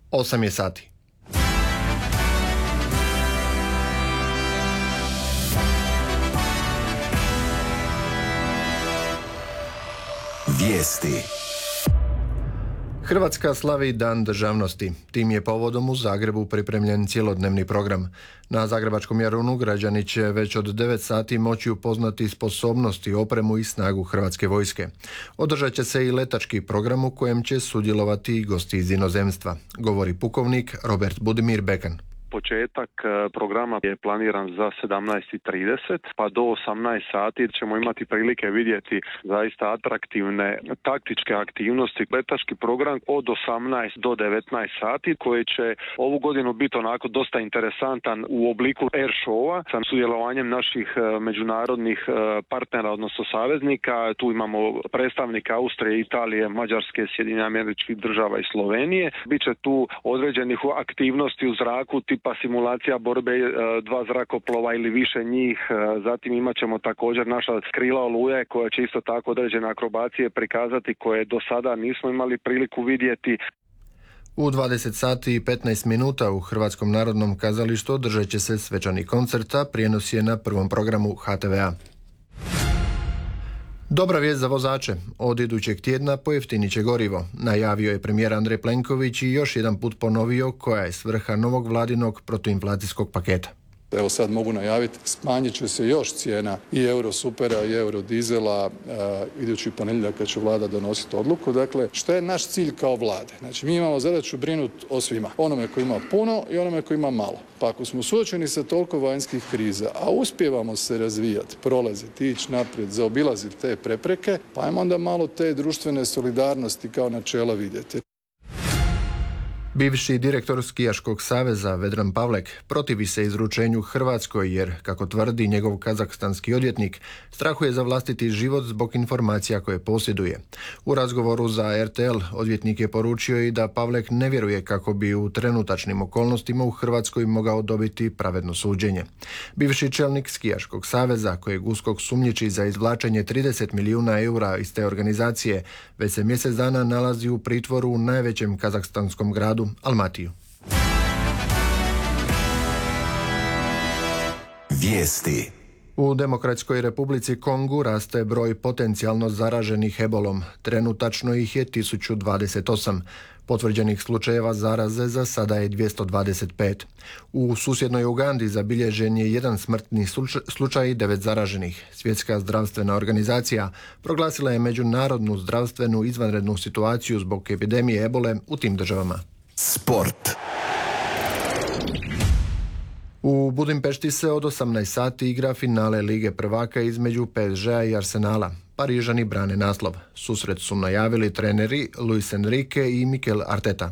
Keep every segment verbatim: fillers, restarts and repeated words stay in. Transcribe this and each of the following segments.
osam je sati. Vijesti. Hrvatska slavi Dan državnosti. Tim je povodom u Zagrebu pripremljen cjelodnevni program. Na zagrebačkom Jarunu građani će već od devet sati moći upoznati sposobnosti, opremu i snagu Hrvatske vojske. Održat će se i letački program u kojem će sudjelovati i gosti iz inozemstva, govori pukovnik Robert Budimir Bekan. Početak programa je planiran za sedamnaest i trideset, pa do osamnaest sati ćemo imati prilike vidjeti zaista atraktivne taktičke aktivnosti. Letački program od osamnaest do devetnaest sati koji će ovu godinu biti onako dosta interesantan u obliku air showa sa sudjelovanjem naših međunarodnih partnera, odnosno saveznika. Tu imamo predstavnika Austrije, Italije, Mađarske, Sjedinjenih Američkih Država i Slovenije. Biće tu određenih aktivnosti u zraku, pa simulacija borbe dva zrakoplova ili više njih. Zatim imat ćemo također naša krila Oluje koja će isto tako određene akrobacije prikazati koje do sada nismo imali priliku vidjeti. U dvadeset sati i petnaest minuta u Hrvatskom narodnom kazalištu održat će se svečani koncert, a prijenos je na prvom programu ha te ve a. Dobra vijest za vozače. Od idućeg tjedna pojeftinit će gorivo. Najavio je premijer Andrej Plenković i još jedan put ponovio koja je svrha novog vladinog protuinflacijskog paketa. Evo sad mogu najaviti, smanjit će se još cijena i Eurosupera i Eurodizela uh, idući ponedjeljak kad će vlada donositi odluku. Dakle, što je naš cilj kao vlade? Znači, mi imamo zadaću brinuti o svima. Onome koji ima puno i onome koji ima malo. Pa ako smo suočeni sa toliko vanjskih kriza, a uspijevamo se razvijati, prolaziti, ići naprijed, zaobilaziti te prepreke, pa ajmo onda malo te društvene solidarnosti kao načela vidjeti. Bivši direktor Skijaškog saveza Vedran Pavlek protivi se izručenju Hrvatskoj jer, kako tvrdi njegov kazahstanski odvjetnik, strahuje za vlastiti život zbog informacija koje posjeduje. U razgovoru za er te el odvjetnik je poručio i da Pavlek ne vjeruje kako bi u trenutačnim okolnostima u Hrvatskoj mogao dobiti pravedno suđenje. Bivši čelnik Skijaškog saveza, kojeg USKOK sumnjiči za izvlačenje trideset milijuna eura iz te organizacije, već se mjesec dana nalazi u pritvoru u najvećem kazahstanskom gradu Almatiju. Vijesti. U Demokratskoj Republici Kongu raste broj potencijalno zaraženih ebolom. Trenutačno ih je tisuću dvadeset osam. Potvrđenih slučajeva zaraze za sada je dvjesto dvadeset pet. U susjednoj Ugandi zabilježen je jedan smrtni slučaj i devet zaraženih. Svjetska zdravstvena organizacija proglasila je međunarodnu zdravstvenu izvanrednu situaciju zbog epidemije ebole u tim državama. Sport. U Budimpešti se od osamnaest sati igra finale Lige prvaka između pe es žea i Arsenala. Parižani brane naslov. Susret su najavili treneri Luis Enrique i Mikel Arteta.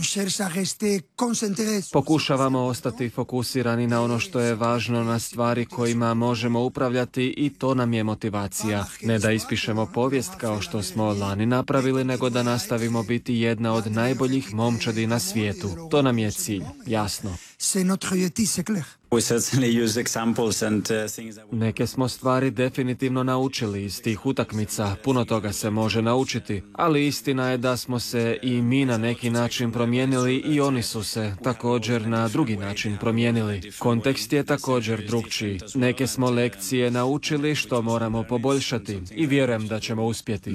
Pokušavamo ostati fokusirani na ono što je važno, na stvari kojima možemo upravljati i to nam je motivacija. Ne da ispišemo povijest kao što smo lani napravili, nego da nastavimo biti jedna od najboljih momčadi na svijetu. To nam je cilj, jasno. Neke smo stvari definitivno naučili iz tih utakmica, puno toga se može naučiti, ali istina je da smo se i mi na neki način promijenili i oni su se također na drugi način promijenili. Kontekst je također drukčiji. Neke smo lekcije naučili što moramo poboljšati i vjerujem da ćemo uspjeti.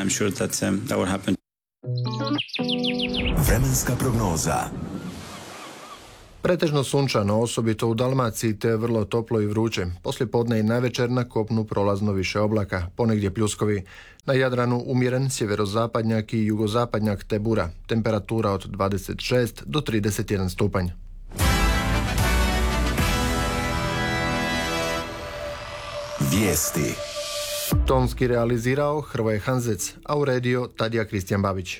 Vremenska prognoza. Pretežno sunčano, osobito u Dalmaciji, te vrlo toplo i vruće. Poslijepodne i navečer na kopnu prolazno više oblaka, ponegdje pljuskovi. Na Jadranu umjeren sjeverozapadnjak i jugozapadnjak te bura. Temperatura od dvadeset šest do trideset jedan stupanj. Vijesti. Tonski realizirao Hrvoje Hanzec, a uredio Tadija Kristijan Babić.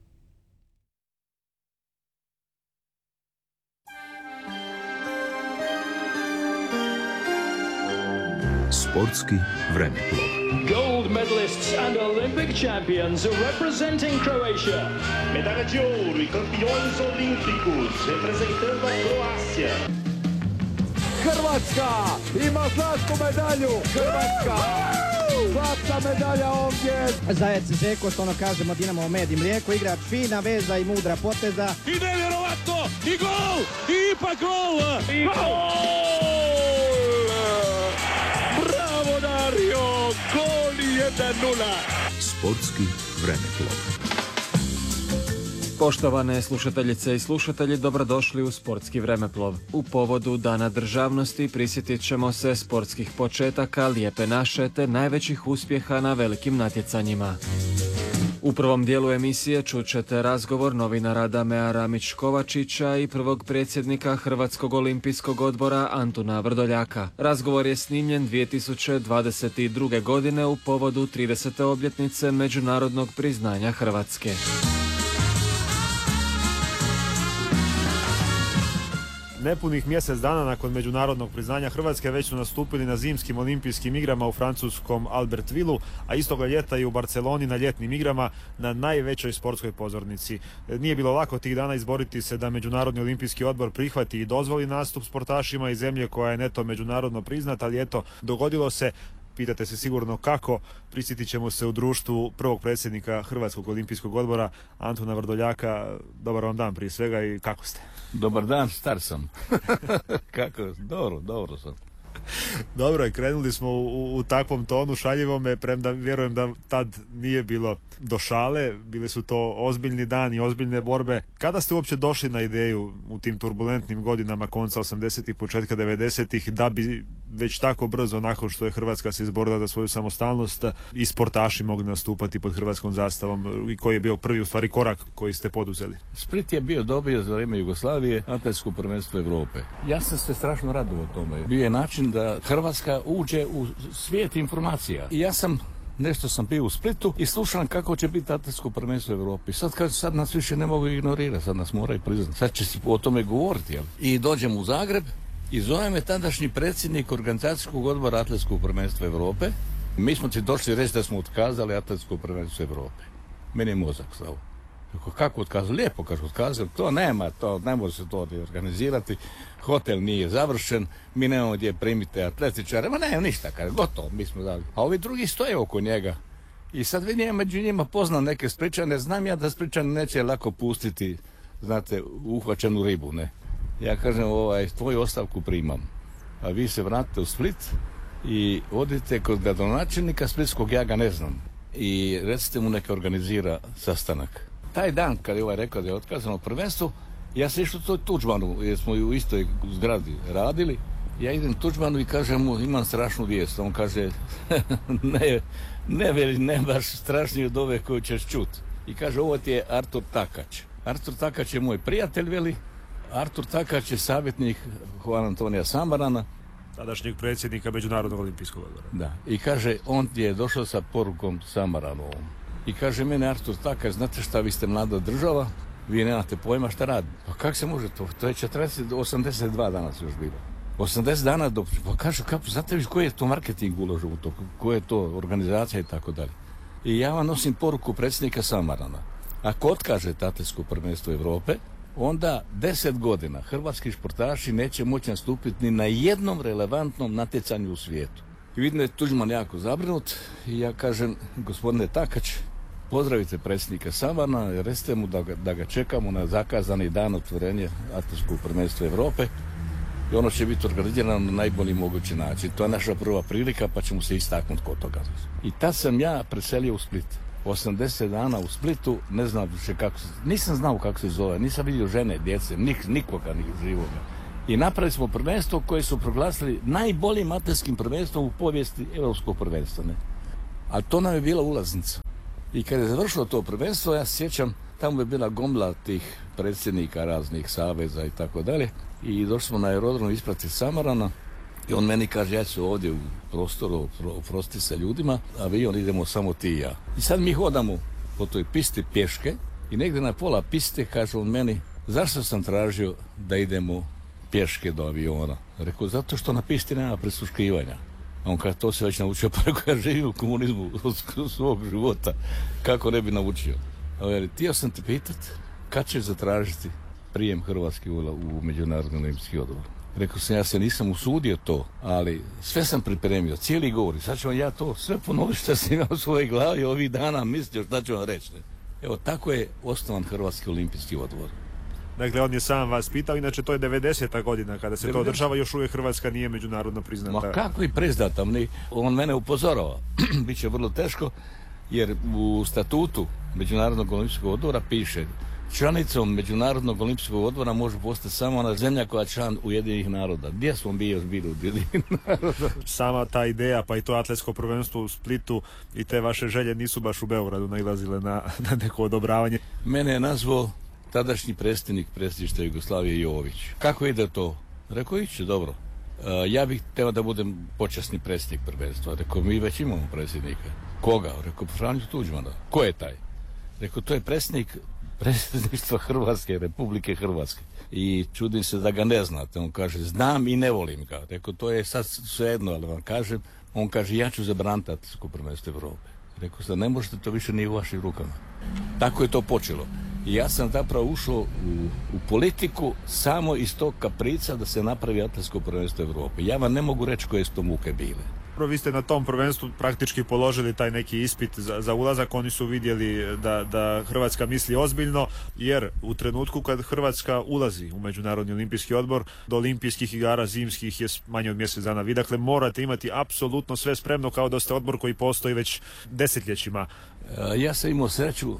Sportski vremeplov. Gold medalists and Olympic champions representing Croatia. Medalha de ouro e campeões olímpicos representando a Croácia. Hrvatska ima zlatnu medalju. Hrvatska! Zlatna medalja ovdje. Zajec Zeko, što ono kažemo, Dinamo med i mlijeko, igrač fina veza i mudra poteza. I nevjerovatno, i gol, i ipak gol, i gol! Bravo Dario, gol jedan nula. Sportski vremeplov. Poštovane slušateljice i slušatelji, dobrodošli u Sportski vremeplov. U povodu Dana državnosti prisjetit ćemo se sportskih početaka, lijepe naše te najvećih uspjeha na velikim natjecanjima. U prvom dijelu emisije čućete razgovor novinara Damea Ramić-Kovačića i prvog predsjednika Hrvatskog olimpijskog odbora Antuna Vrdoljaka. Razgovor je snimljen dvije tisuće dvadeset druge. godine u povodu tridesete obljetnice međunarodnog priznanja Hrvatske. Nepunih mjesec dana nakon međunarodnog priznanja Hrvatske već su nastupili na zimskim olimpijskim igrama u francuskom Albertvillu, a istoga ljeta i u Barceloni na ljetnim igrama na najvećoj sportskoj pozornici. Nije bilo lako tih dana izboriti se da Međunarodni olimpijski odbor prihvati i dozvoli nastup sportašima iz zemlje koja je neto međunarodno priznata, ali eto, dogodilo se. Pitate se sigurno kako, prisjetit ćemo se u društvu prvog predsjednika Hrvatskog olimpijskog odbora Antuna Vrdoljaka. Dobar vam dan prije svega i kako ste? Dobar dan, star sam. Kako? Dobro, dobro sam. Dobro je, krenuli smo u, u, u takvom tonu šaljivome, premda vjerujem da tad nije bilo do šale, bile su to ozbiljni dani, ozbiljne borbe. Kada ste uopće došli na ideju u tim turbulentnim godinama konca osamdesetih, početka devedesetih, da bi već tako brzo nakon što je Hrvatska se izborila za svoju samostalnost i sportaši mogli nastupati pod hrvatskom zastavom, i koji je bio prvi u stvari korak koji ste poduzeli? Split je bio dobio za vrijeme Jugoslavije atletsko prvenstvo Europe. Ja sam se strašno radovao tome. Bio je način da Hrvatska uđe u svijet informacija. I ja sam nešto sam bio u Splitu i slušam kako će biti atletsko prvenstvo u Europi. Sad, kad, sad nas više ne mogu ignorirati, sad nas moraju priznati. Sad će se o tome govoriti. Jel? I dođem u Zagreb i zove me tadašnji predsjednik organizacijskog odbora atletskog prvenstva Europe. Mi smo ti došli reći da smo otkazali atletsko prvenstvo Europe. Meni je mozak stao. Kako otkazali? Lijepo kažu otkazali. To nema, to ne može se to organizirati. Hotel nije završen, mi nemamo gdje primiti atletičare, ma ne, ništa, kaže, gotovo, mi smo dali. A ovi drugi stoje oko njega. I sad vidim ja među njima poznam neke Spličane, znam ja da Spličani neće lako pustiti, znate, uhvaćenu ribu, ne. Ja kažem, ovaj, tvoju ostavku primam, a vi se vratite u Split i odite kod gradonačelnika Splitskog, ja ga ne znam, i recite mu neka organizira sastanak. Taj dan kad je ovaj rekao da je otkazano prvenstvo, ja sam išao to Tuđmanu, jer smo u istoj zgradi radili. Ja idem Tuđmanu i kažem mu, imam strašnu vijest. On kaže, ne, ne, veli, ne baš strašniji od ove koju ćeš čut. I kaže, ovo ti je Artur Takač. Artur Takač je moj prijatelj, veli. Artur Takač je savjetnik Juan Antonija Samarana. Tadašnjeg predsjednika Međunarodnog olimpijskog odbora. Da, i kaže, on je došao sa porukom Samaranovom. I kaže, mene Artur Takač, znate šta, vi ste mlada država, vi nemate pojma šta radi. Pa kako se može to? To je četrdeset, osamdeset dva danas još bilo. osamdeset dana do... Pa kažu, kako, znate vi koji je to marketing uložio u to? Koja je to organizacija i tako dalje. I ja vam nosim poruku predsjednika Samarana. Ako otkažete atletsko prvenstvo Europe, onda deset godina hrvatski športaši neće moći nastupiti ni na jednom relevantnom natjecanju u svijetu. I vidim da je Tuđman jako zabrinut i ja kažem, gospodine Takač, pozdravite predsjednika Samarana, recite mu da ga, da ga čekamo na zakazani dan otvorenja atletskog prvenstva Europe i ono će biti organizirano na najbolji mogući način. To je naša prva prilika, pa ćemo se istaknuti kod toga. I tad sam ja preselio u Split. osamdeset dana u Splitu, ne znam više kako se, nisam znao kako se zove, nisam vidio žene, djece, nik, nikoga ni živoga. I napravili smo prvenstvo koje su proglasili najboljim atletskim prvenstvom u povijesti europskog prvenstva. Ne? Ali to nam je bila ulaznica. I kad je završilo to prvenstvo, ja se sjećam, tamo je bila gomla tih predsjednika raznih saveza i tako dalje. I došli smo na aerodrom isprati Samarana i on meni kaže, ja ću ovdje u prostoru oprosti sa ljudima, a vi on idemo samo ti i ja. I sad mi hodamo po toj pisti pješke i negdje na pola piste kaže on meni, zašto sam tražio da idemo pješke do aviona? Rekao, zato što na pisti nema prisluškivanja. A on kaže, to se već naučio, pa rekao, ja živim u komunizmu od svog života, kako ne bi naučio? A veli, htio sam te pitat, kad ćeš zatražiti prijem Hrvatske u Međunarodni olimpijski odbor? Rekao sam, ja se nisam usudio to, ali sve sam pripremio, cijeli govor. Sad ću vam ja to sve ponoviti što sam imao u svojoj glavi ovih dana, mislio šta ću vam reći. Evo, tako je osnovan Hrvatski olimpijski odbor. Dakle, on je sam vas pitao, inače to je devedeseta godina kada se to održava, još uvijek Hrvatska nije međunarodno priznata. Ma kako i priznata, on mene upozorava, biće vrlo teško, jer u statutu Međunarodnog olimpijskog odbora piše: članicom Međunarodnog olimpijskog odbora može postati samo ona zemlja koja je član Ujedinjenih naroda. Gdje smo mi još bili Ujedinjenih naroda? Sama ta ideja, pa i to atletsko prvenstvo u Splitu i te vaše želje nisu baš u Beogradu nailazile na, na neko odobravanje. Mene je nazvao tadašnji predsjednik predsjedništva Jugoslavije Jović. Kako ide to? Rekao, iće dobro. Uh, ja bih htio da budem počasni predsjednik prvenstva. Rekao, mi već imamo predsjednika. Koga? Rekao, Franju Tuđmana. Ko je taj? Rekao, to je predsjednik predsjedništva Hrvatske, Republike Hrvatske. I čudim se da ga ne znate. On kaže, znam i ne volim ga. Rekao, to je sad svejedno, ali vam kažem. On kaže, ja ću zabraniti atletsko prvenstvo Europe. Rekao sam, ne možete, to više nije u vašim rukama. Tako je to počelo. I ja sam zapravo ušao u, u politiku samo iz tog kaprica da se napravi atletsko prvenstvo Europe. Ja vam ne mogu reći koje su to muke bile. Vi ste na tom prvenstvu praktički položili taj neki ispit za, za ulazak. Oni su vidjeli da, da Hrvatska misli ozbiljno, jer u trenutku kad Hrvatska ulazi u Međunarodni olimpijski odbor, do olimpijskih igara zimskih je manje od mjesec dana. Vi dakle morate imati apsolutno sve spremno, kao da ste odbor koji postoji već desetljećima. Ja sam imao sreću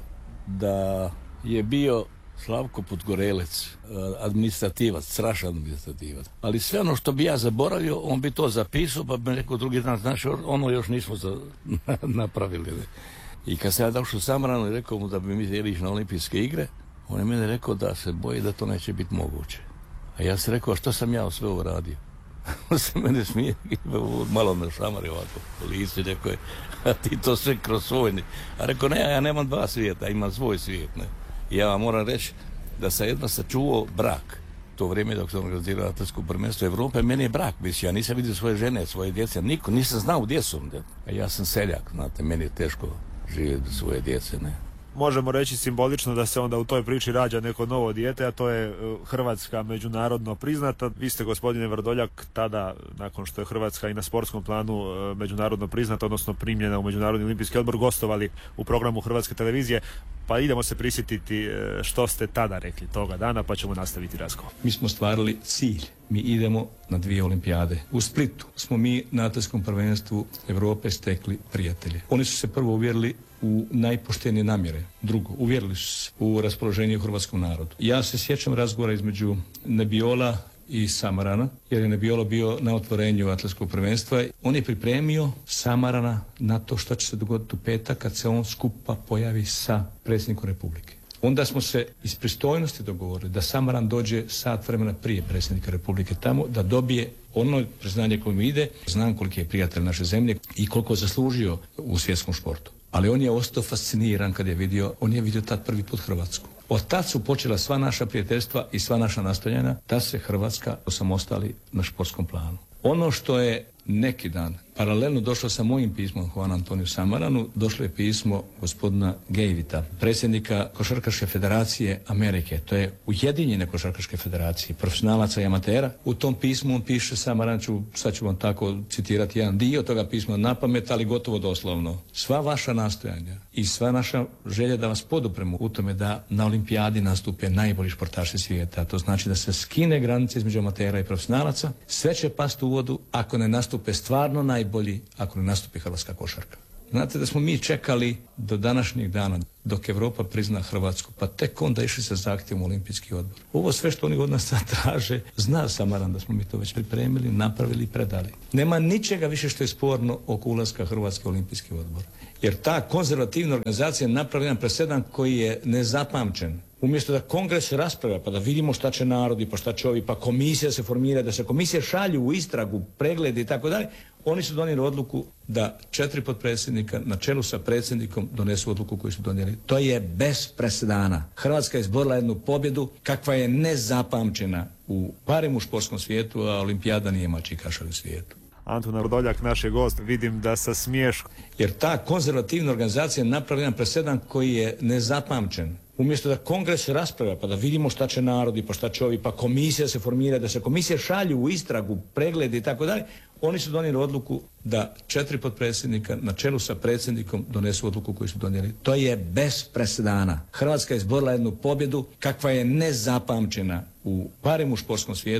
da je bio Slavko Podgorelec, administrativac, strašan administrativac. Ali sve ono što bi ja zaboravio, on bi to zapisao, pa bi rekao drugi dan, znaš, ono još nismo za, napravili. Ne? I kad sam ja došao u Samaranu i rekao mu da bi mi htjeli na olimpijske igre, on je mene rekao da se boji da to neće biti moguće. A ja sam rekao, a što sam ja sve ovo radio? On se mene smije, malo me šamari ovako, lice, rekao je, a ti to sve kroz svojni. A rekao, ne, ja nemam dva svijeta, imam svoj svijet, ne. I ja vam moram reći da sam jedva sačuvao brak. To vrijeme dok sam organizirao atletsko prvenstvo Europe, meni je brak, mislim, ja nisam vidio svoje žene, svoje djece, niko, nisam znao gdje su. A ja sam seljak, znate, meni je teško živjeti bez svoje djece, ne. Možemo reći simbolično da se onda u toj priči rađa neko novo dijete, a to je Hrvatska međunarodno priznata. Vi ste, gospodine Vrdoljak, tada, nakon što je Hrvatska i na sportskom planu međunarodno priznata, odnosno primljena u Međunarodni olimpijski odbor, gostovali u programu Hrvatske televizije, pa idemo se prisjetiti što ste tada rekli toga dana, pa ćemo nastaviti razgovor. Mi smo stvarili cilj. Mi idemo na dvije olimpijade. U Splitu smo mi na atletskom prvenstvu Europe stekli prijatelje. Oni su se prvo uvjerili u najpoštenije namjere. Drugo, uvjerili su se u raspoloženje u hrvatskom narodu. Ja se sjećam razgovora između Nebiola i Samarana, jer je Nebiola bio na otvorenju atletskog prvenstva. On je pripremio Samarana na to što će se dogoditi u petak kad se on skupa pojavi sa predsjednikom Republike. Onda smo se iz pristojnosti dogovorili da Samaran dođe sat vremena prije predsjednika Republike tamo, da dobije ono priznanje koje mu ide. Znam koliki je prijatelj naše zemlje i koliko je zaslužio u svjetskom športu. Ali on je ostao fasciniran kad je vidio, on je vidio tad prvi put Hrvatsku. Od tad su počela sva naša prijateljstva i sva naša nastojanja da se Hrvatska osamostali na športskom planu. Ono što je neki dan paralelno došlo sa mojim pismom Juan Antoniju Samaranu, došlo je pismo gospodina Gejvita, predsjednika Košarkaške federacije Amerike. To je Ujedinjene košarkaške federacije, profesionalaca i amatera. U tom pismu on piše, Samaran ću, sad ću vam tako citirati jedan dio toga pisma na pamet, ali gotovo doslovno. Sva vaša nastojanja i sva naša želja da vas podupremo u tome da na olimpijadi nastupe najbolji športaši svijeta. To znači da se skine granice između amatera i profesionalaca. Sve će pasti u vodu ako ne nastupe stvarno najbolji, ako ne nastupi hrvatska košarka. Znate da smo mi čekali do današnjeg dana dok Europa prizna Hrvatsku, pa tek onda išli sa zahtjevom u olimpijski odbor. Ovo sve što oni od nas sad traže, zna Samaran da smo mi to već pripremili, napravili i predali. Nema ničega više što je sporno oko ulaska Hrvatske u olimpijski odbor. Jer ta konzervativna organizacija je napravljena presedan koji je nezapamćen. Umjesto da kongres raspravlja, pa da vidimo šta će narodi, pa šta će ovi, pa komisija se formira, da se komisije šalju u istragu, pregledi i tako dalje, oni su donijeli odluku da četiri potpredsjednika na čelu sa predsjednikom donesu odluku koju su donijeli. To je bez presedana. Hrvatska je izborila jednu pobjedu kakva je nezapamćena u barem u športskom svijetu, a olimpijada nije mačji kašalj u svijetu. Antun Vrdoljak, naš je gost, vidim da sa smiješkom. Jer ta konzervativna organizacija je napravljena presedan koji je nezapamćen. Umjesto da kongres raspravlja, pa da vidimo šta će narodi, pa šta će ovi, pa komisija se formira, da se komisije šalju u istragu, pregled i tako dalje, oni su donijeli odluku da četiri potpredsjednika na čelu sa predsjednikom donesu odluku koju su donijeli. To je bez presedana. Hrvatska je izborila jednu pobjedu kakva je nezapamćena u barem u športskom svijetu.